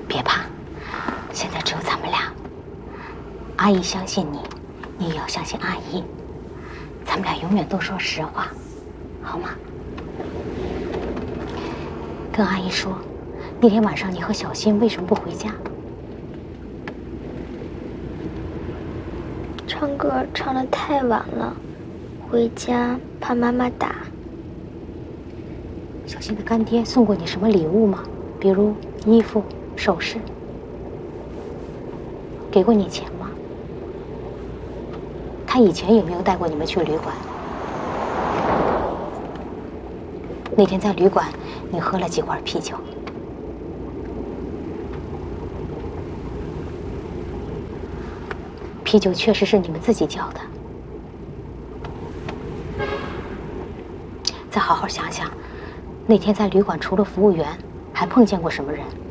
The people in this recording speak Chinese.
别怕，现在只有咱们俩。阿姨相信你，你也要相信阿姨。咱们俩永远都说实话，好吗？跟阿姨说，那天晚上你和小新为什么不回家？ 唱歌唱得太晚了，回家怕妈妈打。 小新的干爹送过你什么礼物吗？比如衣服、首饰？给过你钱吗？他以前有没有带过你们去旅馆？那天在旅馆，你喝了几罐啤酒？啤酒确实是你们自己叫的。再好好想想，那天在旅馆除了服务员，还碰见过什么人？